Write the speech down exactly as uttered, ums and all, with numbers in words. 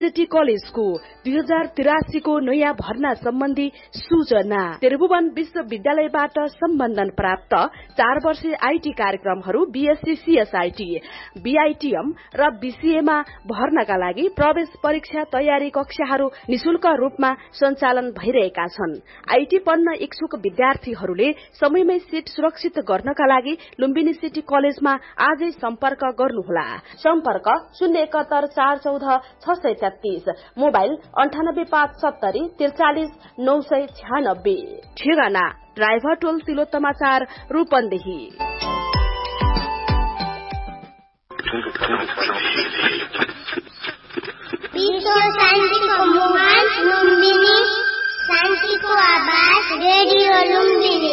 City कलेजको दुई हजार तिरासी को नयाँ भर्ना सम्बन्धी सूचना। त्रिभुवन विश्वविद्यालयबाट सम्बन्धन प्राप्त चार वर्षीय आईटी कार्यक्रमहरू बीएससी सीएसआईटी, बीआईटीएम र बीसीएमा भर्नका लागि प्रवेश परीक्षा तयारी कक्षाहरू निशुल्क रूपमा सञ्चालन भइरहेका छन्। आईटी पढ्न इच्छुक विद्यार्थीहरूले समयमै सीट सुरक्षित गर्नका लागि लुम्बिनी सिटी कलेजमा आजै सम्पर्क गर्नुहोला। सम्पर्क शून्य एकहत्तर चार चौध छ सय तेत्तीस, मोबाइल अन्ठानब्बे पाँच सत्तरी त्रिचालिस नौ सय छ्यानब्बे। ठेगाना ड्राइभर टोल तिलोत्तमा चार रूपन्देही। शान्तिको मुहान लुम्बिनी, शान्तिको आवाज रेडियो लुम्बिनी।